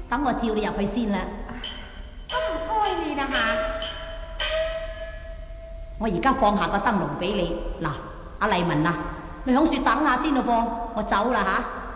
等我照你入去先啦。 咁唔該你啦吓。 我而家放下個燈籠俾你。嗱，阿麗文啊，你響樹等下先咯噃，我走啦吓。